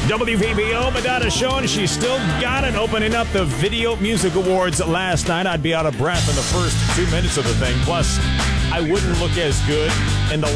WVBO, Madonna Show, and she still got it, opening up the Video Music Awards last night. I'd be out of breath in the first 2 minutes of the thing. Plus, I wouldn't look as good in the